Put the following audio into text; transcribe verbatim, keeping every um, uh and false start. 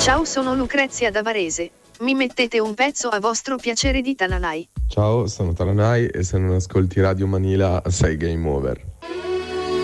Ciao, sono Lucrezia da Varese. Mi mettete un pezzo a vostro piacere di Tananai. Ciao, sono Tananai e se non ascolti Radio Manila sei game over.